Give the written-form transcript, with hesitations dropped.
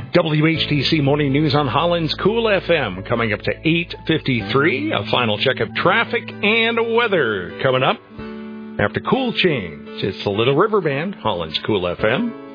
WHTC Morning News on Holland's Cool FM coming up to 8:53. A final check of traffic and weather coming up after Cool Change. It's the Little River Band, Holland's Cool FM.